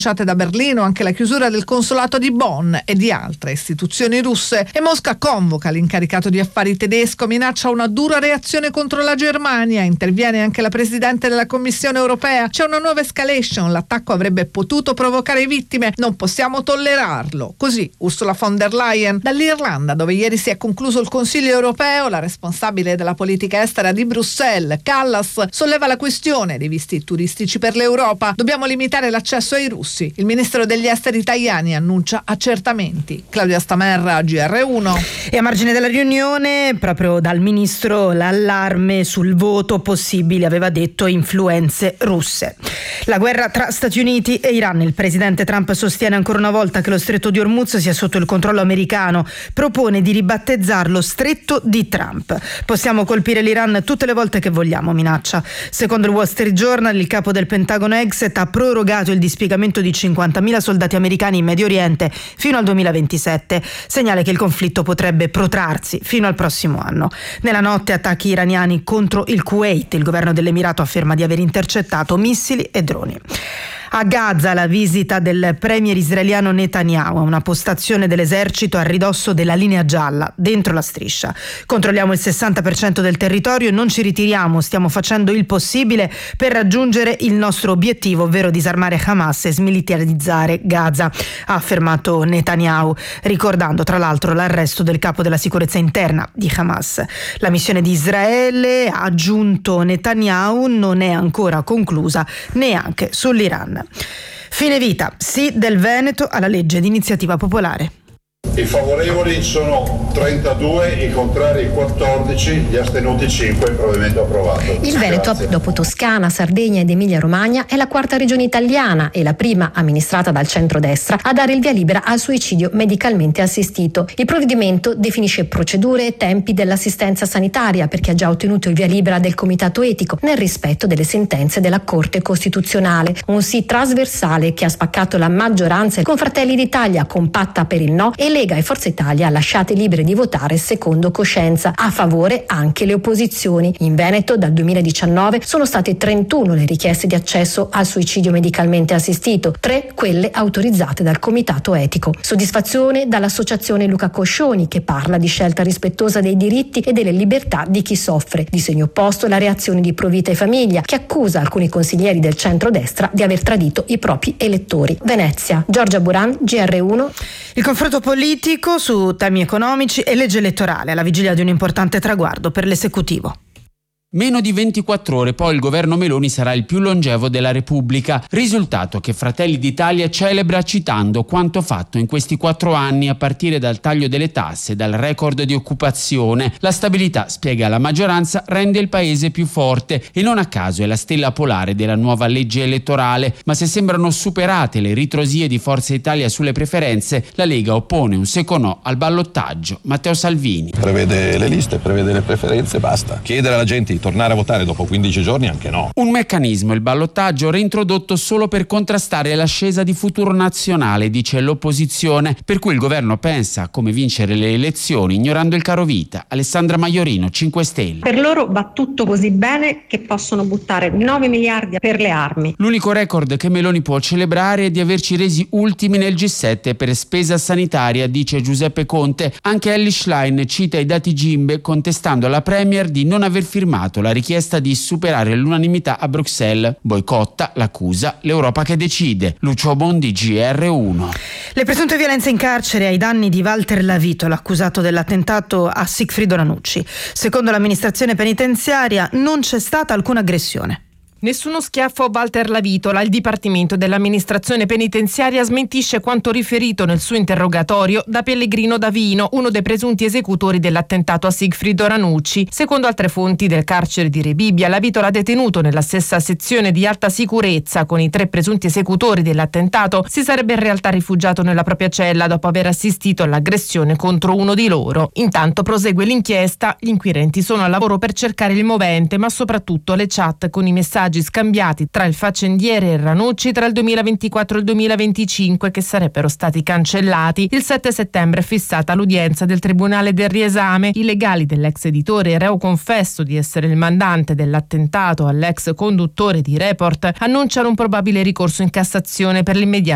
da Berlino anche la chiusura del consolato di Bonn e di altre istituzioni russe, e Mosca convoca l'incaricato di affari tedesco, minaccia una dura reazione contro la Germania, interviene anche la Presidente della Commissione europea, c'è una nuova escalation, l'attacco avrebbe potuto provocare vittime, non possiamo tollerarlo. Così Ursula von der Leyen. Dall'Irlanda, dove ieri si è concluso il Consiglio europeo, la responsabile della politica estera di Bruxelles, Callas, solleva la questione dei visti turistici per l'Europa. Dobbiamo limitare l'accesso ai russi. Il ministro degli esteri italiani annuncia accertamenti. Claudia Stamerra, GR1. E a margine della riunione, proprio dal ministro, l'allarme sul voto possibile, aveva detto influenze russe. La guerra tra Stati Uniti e Iran. Il presidente Trump sostiene ancora una volta che lo stretto di Hormuz sia sotto il controllo americano. Propone di ribattezzarlo stretto di Trump. Possiamo colpire l'Iran tutte le volte che vogliamo, minaccia. Secondo il Wall Street Journal, il capo del Pentagono Exet ha prorogato il dispiegamento di 50.000 soldati americani in Medio Oriente fino al 2027, segnale che il conflitto potrebbe protrarsi fino al prossimo anno. Nella notte attacchi iraniani contro il Kuwait. Il governo dell'Emirato afferma di aver intercettato missili e droni. A Gaza la visita del premier israeliano Netanyahu a una postazione dell'esercito a ridosso della linea gialla, dentro la striscia. Controlliamo il 60% del territorio e non ci ritiriamo, stiamo facendo il possibile per raggiungere il nostro obiettivo, ovvero disarmare Hamas e smilitarizzare Gaza, ha affermato Netanyahu, ricordando tra l'altro l'arresto del capo della sicurezza interna di Hamas. La missione di Israele, ha aggiunto Netanyahu, non è ancora conclusa neanche sull'Iran. Fine vita, sì del Veneto alla legge di iniziativa popolare. I favorevoli sono 32, i contrari 14, gli astenuti 5, il provvedimento approvato. Il Veneto, dopo Toscana, Sardegna ed Emilia-Romagna, è la quarta regione italiana e la prima amministrata dal centrodestra a dare il via libera al suicidio medicalmente assistito. Il provvedimento definisce procedure e tempi dell'assistenza sanitaria per chi ha già ottenuto il via libera del Comitato Etico nel rispetto delle sentenze della Corte Costituzionale. Un sì trasversale che ha spaccato la maggioranza con Fratelli d'Italia compatta per il no e Lega e Forza Italia lasciate libere di votare secondo coscienza. A favore anche le opposizioni. In Veneto dal 2019 sono state 31 le richieste di accesso al suicidio medicalmente assistito, 3 quelle autorizzate dal Comitato Etico. Soddisfazione dall'associazione Luca Coscioni, che parla di scelta rispettosa dei diritti e delle libertà di chi soffre. Di segno opposto la reazione di Provita e Famiglia, che accusa alcuni consiglieri del centrodestra di aver tradito i propri elettori. Venezia, Giorgia Buran, GR1. Il confronto politico su temi economici e legge elettorale alla vigilia di un importante traguardo per l'esecutivo. Meno di 24 ore poi il governo Meloni sarà il più longevo della Repubblica, risultato che Fratelli d'Italia celebra citando quanto fatto in questi 4 anni a partire dal taglio delle tasse, dal record di occupazione. La stabilità, spiega la maggioranza, rende il paese più forte e non a caso è la stella polare della nuova legge elettorale, ma se sembrano superate le ritrosie di Forza Italia sulle preferenze, la Lega oppone un secco no al ballottaggio. Matteo Salvini. Prevede le liste, prevede le preferenze, basta. Chiedere alla gente di tornare a votare dopo 15 giorni anche no. Un meccanismo, il ballottaggio, reintrodotto solo per contrastare l'ascesa di Futuro Nazionale, dice l'opposizione, per cui il governo pensa a come vincere le elezioni ignorando il carovita. Alessandra Maiorino, 5 Stelle. Per loro va tutto così bene che possono buttare 9 miliardi per le armi. L'unico record che Meloni può celebrare è di averci resi ultimi nel G7 per spesa sanitaria, dice Giuseppe Conte. Anche Elly Schlein cita i dati Gimbe contestando alla Premier di non aver firmato la richiesta di superare l'unanimità a Bruxelles. Boicotta, l'accusa, l'Europa che decide. Lucio Bondi, GR1. Le presunte violenze in carcere ai danni di Walter Lavito, l'accusato dell'attentato a Sigfrido Ranucci. Secondo l'amministrazione penitenziaria non c'è stata alcuna aggressione. Nessuno schiaffo a Walter Lavitola. Il Dipartimento dell'Amministrazione Penitenziaria smentisce quanto riferito nel suo interrogatorio da Pellegrino Davino, uno dei presunti esecutori dell'attentato a Sigfrido Ranucci. Secondo altre fonti del carcere di Rebibbia, Lavitola, detenuto nella stessa sezione di alta sicurezza con i 3 presunti esecutori dell'attentato, si sarebbe in realtà rifugiato nella propria cella dopo aver assistito all'aggressione contro uno di loro. Intanto prosegue l'inchiesta. Gli inquirenti sono al lavoro per cercare il movente, ma soprattutto le chat con i messaggi scambiati tra il faccendiere e Ranucci tra il 2024 e il 2025 che sarebbero stati cancellati. Il 7 settembre è fissata l'udienza del Tribunale del Riesame. I legali dell'ex editore, reo confesso di essere il mandante dell'attentato all'ex conduttore di Report, annunciano un probabile ricorso in Cassazione per l'immediata